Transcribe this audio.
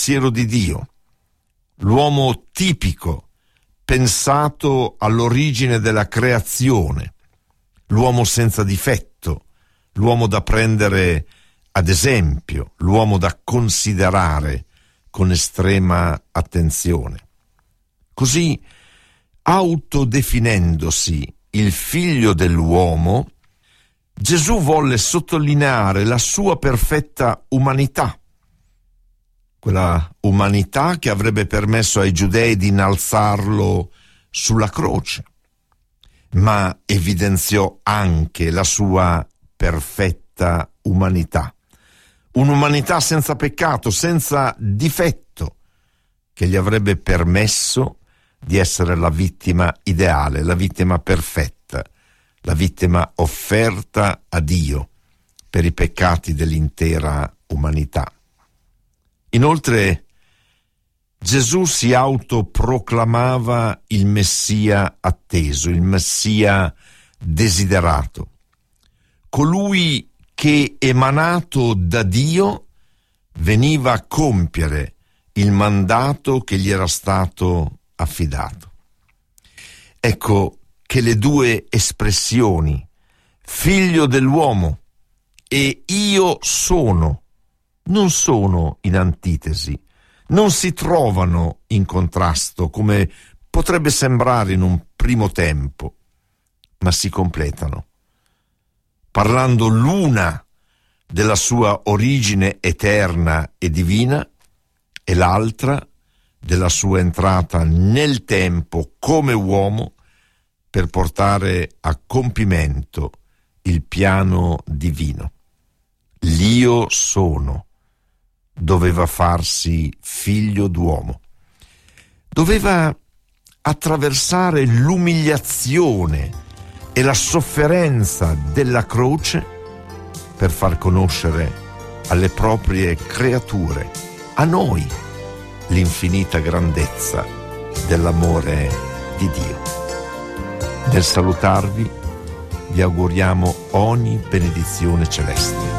pensiero di Dio, l'uomo tipico, pensato all'origine della creazione, l'uomo senza difetto, l'uomo da prendere ad esempio, l'uomo da considerare con estrema attenzione. Così, autodefinendosi il figlio dell'uomo, Gesù volle sottolineare la sua perfetta umanità, quella umanità che avrebbe permesso ai giudei di innalzarlo sulla croce, ma evidenziò anche la sua perfetta umanità, un'umanità senza peccato, senza difetto, che gli avrebbe permesso di essere la vittima ideale, la vittima perfetta, la vittima offerta a Dio per i peccati dell'intera umanità. Inoltre, Gesù si autoproclamava il Messia atteso, il Messia desiderato, colui che, emanato da Dio, veniva a compiere il mandato che gli era stato affidato. Ecco che le due espressioni, figlio dell'uomo e io sono, non sono in antitesi, non si trovano in contrasto come potrebbe sembrare in un primo tempo, ma si completano, parlando l'una della sua origine eterna e divina e l'altra della sua entrata nel tempo come uomo per portare a compimento il piano divino. L'Io sono doveva farsi figlio d'uomo, doveva attraversare l'umiliazione e la sofferenza della croce per far conoscere alle proprie creature, a noi, l'infinita grandezza dell'amore di Dio. Nel salutarvi vi auguriamo ogni benedizione celeste.